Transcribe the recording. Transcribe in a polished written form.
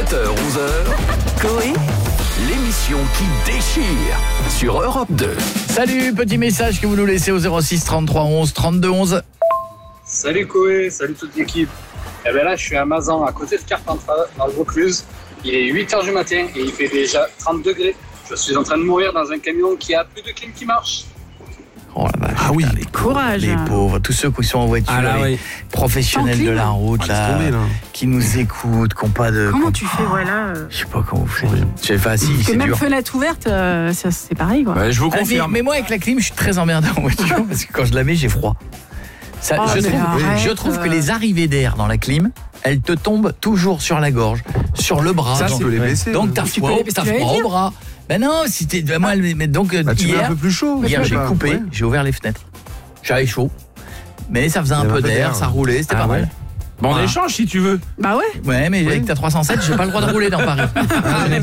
7h-11h, Coé, l'émission qui déchire sur Europe 2. Salut, petit message que vous nous laissez au 06 33 11 32 11. Salut Coé, salut toute l'équipe. Eh ben là, je suis à Mazan, à côté de Carpentras, dans le Vaucluse. Il est 8h du matin et il fait déjà 30 degrés. Je suis en train de mourir dans un camion qui a plus de clim qui marche. Oh la vache, Ah oui, putain, les courage. Les pauvres, tous ceux qui sont en voiture, les professionnels de la route, là, qui nous écoutent, qui n'ont pas de... Comment tu fais, voilà Je sais pas comment vous faites. Je sais pas si Parce que c'est même dur. fenêtre ouverte, ça, c'est pareil, quoi. Ouais, je vous Ah, confirme. mais moi, avec la clim, je suis très emmerdé en voiture parce que quand je la mets, j'ai froid. Ça, Oh, mais arrête. je trouve que les arrivées d'air dans la clim, elles te tombent toujours sur la gorge, sur le bras. Ça, donc, tu peux les baisser. donc t'as Tu froid, peux les- t'as tu l'avais froid dit. au bras. Ben non, si t'es... Ben moi, mais donc Bah, tu mets un hier, peu plus chaud. hier je sais j'ai pas. coupé, Ouais. j'ai ouvert les fenêtres. J'avais chaud. Mais ça faisait Il y un avait peu un peu d'air, d'air, ça roulait, c'était Ah pas ouais. mal. Bon, on Voilà. échange si tu veux. Bah ouais. Ouais, mais avec ta 307, j'ai pas le droit de rouler dans Paris. Je n'ai